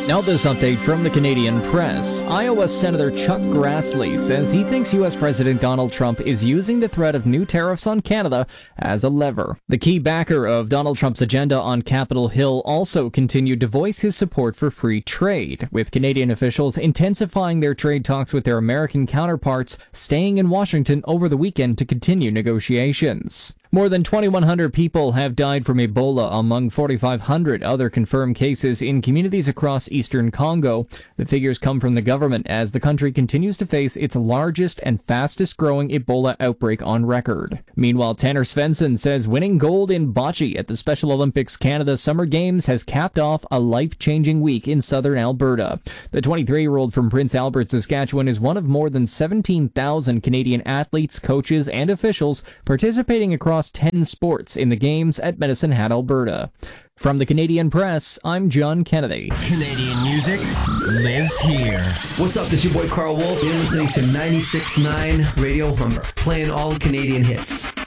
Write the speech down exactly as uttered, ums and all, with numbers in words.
Now this update from the Canadian press. Iowa Senator Chuck Grassley says he thinks U S President Donald Trump is using the threat of new tariffs on Canada as a lever. The key backer of Donald Trump's agenda on Capitol Hill also continued to voice his support for free trade, with Canadian officials intensifying their trade talks with their American counterparts, staying in Washington over the weekend to continue negotiations. More than twenty-one hundred people have died from Ebola among forty-five hundred other confirmed cases in communities across eastern Congo. The figures come from the government as the country continues to face its largest and fastest growing Ebola outbreak on record. Meanwhile, Tanner Svensson says winning gold in bocce at the Special Olympics Canada Summer Games has capped off a life-changing week in southern Alberta. The twenty-three-year-old from Prince Albert, Saskatchewan is one of more than seventeen thousand Canadian athletes, coaches, and officials participating across ten sports in the games at Medicine Hat, Alberta. From the Canadian Press, I'm John Kennedy. Canadian music lives here. What's up? This is your boy Carl Wolf. You're listening to ninety-six point nine Radio Humber, playing all Canadian hits.